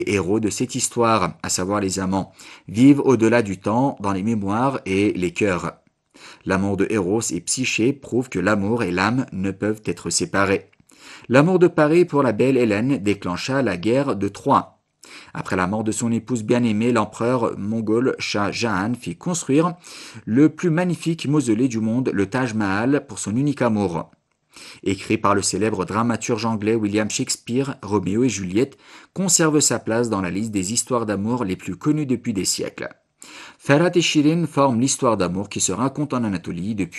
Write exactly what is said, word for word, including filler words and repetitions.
Les héros de cette histoire, à savoir les amants, vivent au-delà du temps, dans les mémoires et les cœurs. L'amour de Eros et Psyché prouve que l'amour et l'âme ne peuvent être séparés. L'amour de Paris pour la belle Hélène déclencha la guerre de Troie. Après la mort de son épouse bien-aimée, l'empereur mongol Shah Jahan fit construire le plus magnifique mausolée du monde, le Taj Mahal, pour son unique amour. Écrit par le célèbre dramaturge anglais William Shakespeare, Roméo et Juliette conserve sa place dans la liste des histoires d'amour les plus connues depuis des siècles. Ferhat et Shirin forment l'histoire d'amour qui se raconte en Anatolie depuis